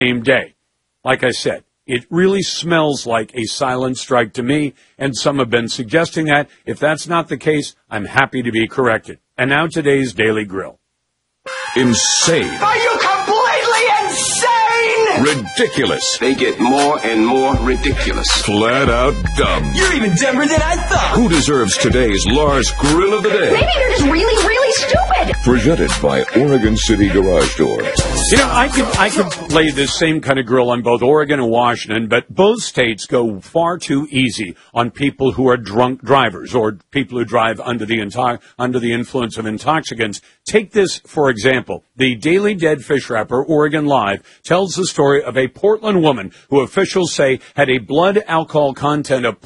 same day. Like I said, it really smells like a silent strike to me, and some have been suggesting that. If that's not the case, I'm happy to be corrected. And now today's Daily Grill. Insane. Are you completely insane? Ridiculous. They get more and more ridiculous. Flat out dumb. You're even dumber than I thought. Who deserves today's Lars Grill of the Day? Maybe they're just really, really stupid. Presented by Oregon City Garage Door. You know, I could lay this same kind of grill on both Oregon and Washington, but both states go far too easy on people who are drunk drivers or people who drive under the influence of intoxicants. Take this, for example. The Daily Dead Fish Wrapper, Oregon Live, tells the story of a Portland woman who officials say had a blood alcohol content of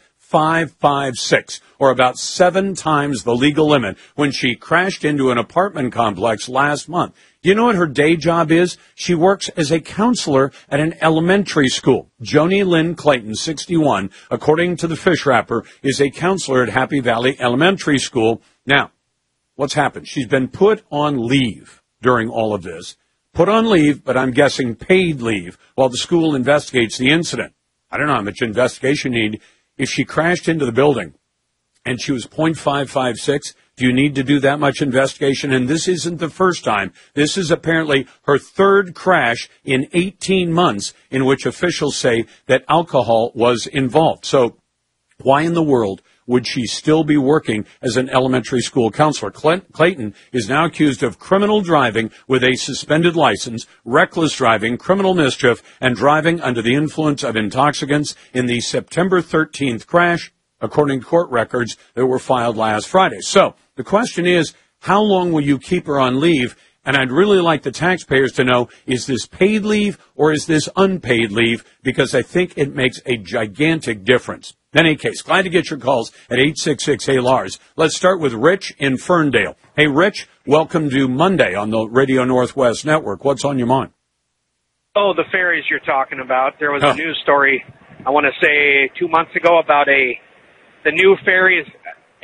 0.556, or about 7 times the legal limit, when she crashed into an apartment complex last month. Do you know what her day job is? She works as a counselor at an elementary school. Joni Lynn Clayton, 61, according to the Fish Wrapper, is a counselor at Happy Valley Elementary School. Now, what's happened? She's been put on leave during all of this. Put on leave, but I'm guessing paid leave, while the school investigates the incident. I don't know how much investigation you need. If she crashed into the building and she was 0.556, do you need to do that much investigation? And this isn't the first time. This is apparently her third crash in 18 months in which officials say that alcohol was involved. So why in the world would she still be working as an elementary school counselor? Clayton is now accused of criminal driving with a suspended license, reckless driving, criminal mischief, and driving under the influence of intoxicants in the September 13th crash, according to court records that were filed last Friday. So the question is, how long will you keep her on leave? And I'd really like the taxpayers to know, is this paid leave or is this unpaid leave? Because I think it makes a gigantic difference. In any case, glad to get your calls at 866-HEY-LARS. Let's start with Rich in Ferndale. Hey, Rich, welcome to Monday on the Radio Northwest Network. What's on your mind? Oh, the ferries you're talking about. There was a news story, I want to say 2 months ago, about a new ferry is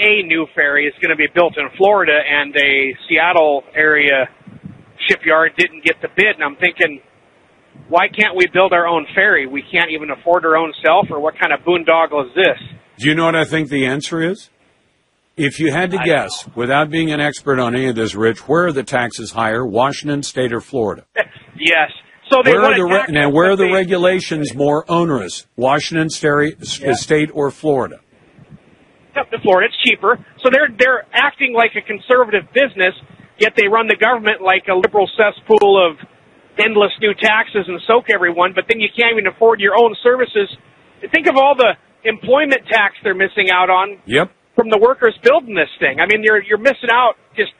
going to be built in Florida, and a Seattle area shipyard didn't get the bid. And I'm thinking, why can't we build our own ferry? We can't even afford our own self, or what kind of boondoggle is this? Do you know what I think the answer is? If you had to guess, without being an expert on any of this, Rich, where are the taxes higher, Washington State or Florida? Yes. So they where are the regulations more onerous, Washington State or Florida? Yep, to Florida. It's cheaper. So they're acting like a conservative business, yet they run the government like a liberal cesspool of endless new taxes and soak everyone, but then you can't even afford your own services. Think of all the employment tax they're missing out on from the workers building this thing. I mean, you're missing out just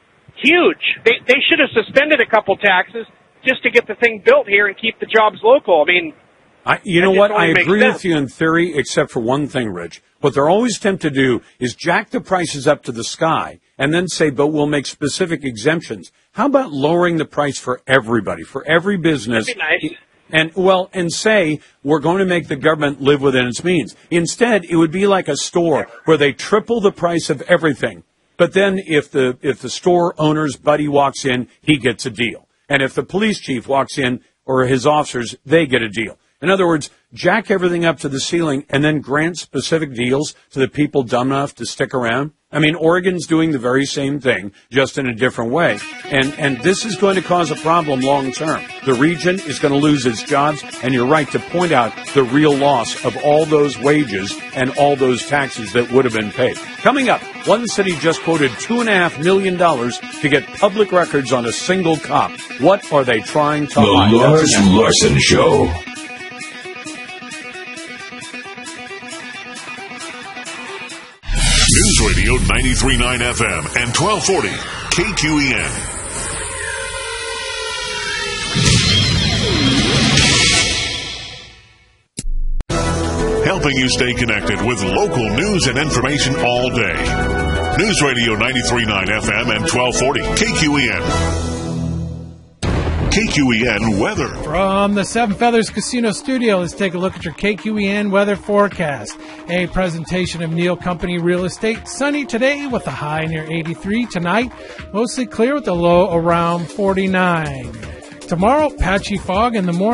huge. They should have suspended a couple taxes just to get the thing built here and keep the jobs local. I mean, you know what? I agree with you in theory, except for one thing, Rich. What they're always tempted to do is jack the prices up to the sky and then say, but we'll make specific exemptions. How about lowering the price for everybody, for every business? That'd be nice. And say we're going to make the government live within its means. Instead, it would be like a store where they triple the price of everything. But then if the store owner's buddy walks in, he gets a deal. And if the police chief walks in or his officers, they get a deal. In other words, jack everything up to the ceiling and then grant specific deals to the people dumb enough to stick around. I mean, Oregon's doing the very same thing, just in a different way. And this is going to cause a problem long term. The region is going to lose its jobs, and you're right to point out the real loss of all those wages and all those taxes that would have been paid. Coming up, one city just quoted $2.5 million to get public records on a single cop. What are they trying to hide? The Lars Larson Show. News Radio 93.9 FM and 1240 KQEN. Helping you stay connected with local news and information all day. News Radio 93.9 FM and 1240 KQEN. KQEN weather. From the Seven Feathers Casino Studio, let's take a look at your KQEN weather forecast. A presentation of Neal Company Real Estate. Sunny today with a high near 83. Tonight, mostly clear with a low around 49. Tomorrow, patchy fog in the morning.